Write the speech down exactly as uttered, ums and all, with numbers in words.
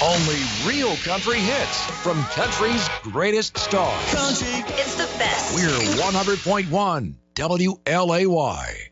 Only real country hits from country's greatest stars. Country. It's the best. We're one hundred point one W L A Y.